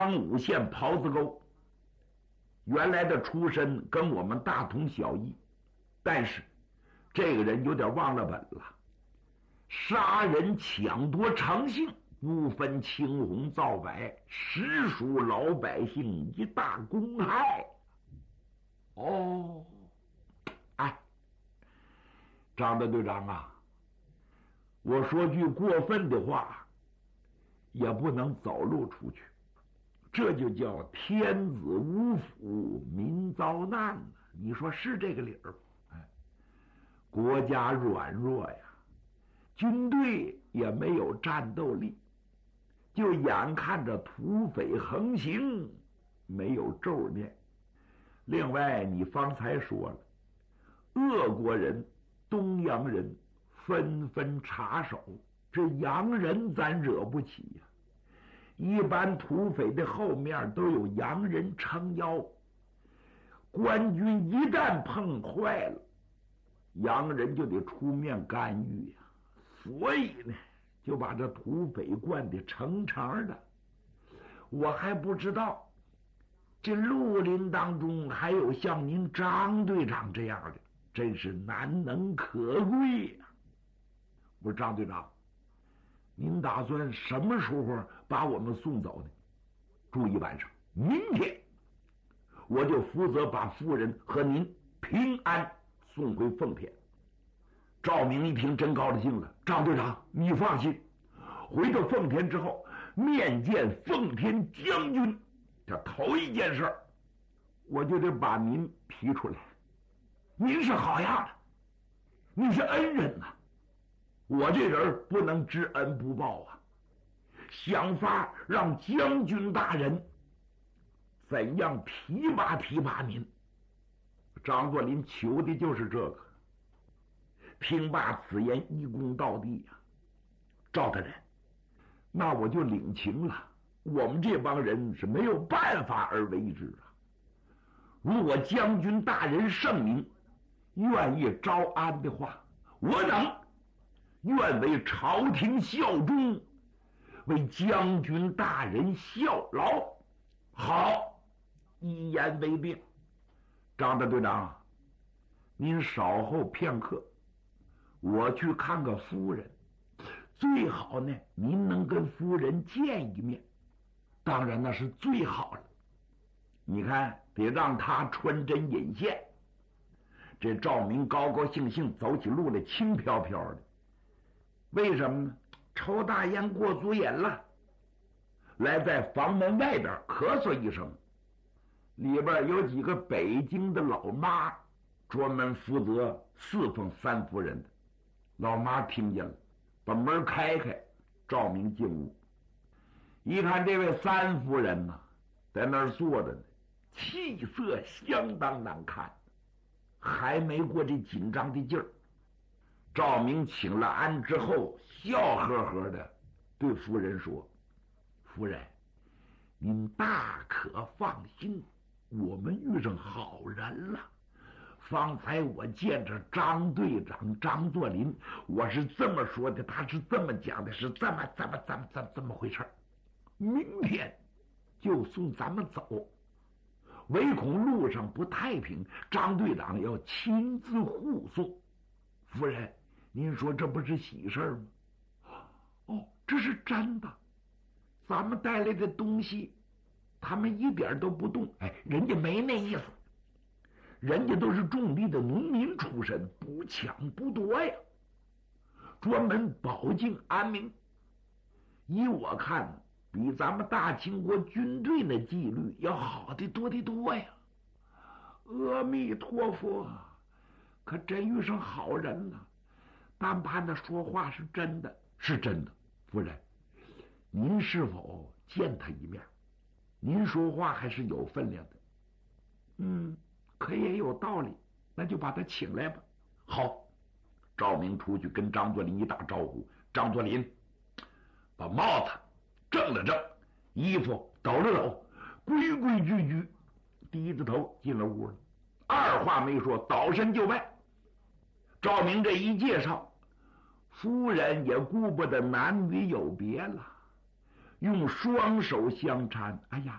张武县袍子沟，原来的出身跟我们大同小异，但是这个人有点忘了本了，杀人抢夺成性，不分青红皂白，实属老百姓一大公害。哦，哎，张大队长啊，我说句过分的话，也不能走露出去，这就叫天子无府，民遭难呢。你说是这个理儿？哎，国家软弱呀，军队也没有战斗力，就眼看着土匪横行，没有咒念。另外，你方才说了，俄国人、东洋人纷纷插手，这洋人咱惹不起呀。一般土匪的后面都有洋人撑腰，官军一旦碰坏了，洋人就得出面干预呀。所以呢，就把这土匪灌得成肠的。我还不知道这绿林当中还有像您张队长这样的，真是难能可贵呀。我说张队长，您打算什么时候把我们送走呢？住一晚上，明天我就负责把夫人和您平安送回奉天。赵明一听真高兴了，张队长你放心，回到奉天之后面见奉天将军，这头一件事我就得把您提出来。您是好样的，你是恩人呐，我这人不能知恩不报啊，想法让将军大人怎样提拔您。张作霖求的就是这个。听罢此言，一躬到地呀，赵大人，那我就领情了。我们这帮人是没有办法而为之啊。如果将军大人圣明，愿意招安的话，我愿为朝廷效忠，为将军大人效劳。好，一言为定。张大队长，您稍后片刻，我去看看夫人，最好呢您能跟夫人见一面，当然那是最好了。你看得让她穿针引线。这赵明高高兴兴走起路来轻飘飘的，为什么呢？抽大烟过足瘾了，来在房门外边咳嗽一声，里边有几个北京的老妈，专门负责侍奉三夫人的。老妈听见了，把门开开，赵明进屋，一看这位三夫人呢，在那儿坐着呢，气色相当难看，还没过这紧张的劲儿。赵明请了安之后，笑呵呵的对夫人说：“夫人，您大可放心，我们遇上好人了。方才我见着张队长张作霖，我是这么说的，他是这么讲的，是这么回事。明天就送咱们走，唯恐路上不太平，张队长要亲自护送。夫人，您说这不是喜事吗？哦，这是真的。咱们带来的东西，他们一点都不动。哎，人家没那意思。人家都是种地的农民出身，不抢不夺呀，专门保境安民。依我看，比咱们大清国军队那纪律要好得多得多呀。阿弥陀佛，可真遇上好人了。但怕那说话是真的，是真的。夫人，您是否见他一面？您说话还是有分量的。可也有道理，那就把他请来吧。好，赵明出去跟张作霖一打招呼。张作霖把帽子正了正，衣服抖了抖，规规矩矩低着头进了屋了，二话没说，倒身就拜。赵明这一介绍，夫人也顾不得男女有别了，用双手相搀。哎呀，